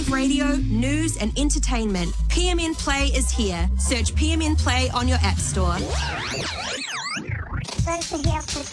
live radio, news, and entertainment. PMN Play is here. Search PMN Play on your app store. Don't forget to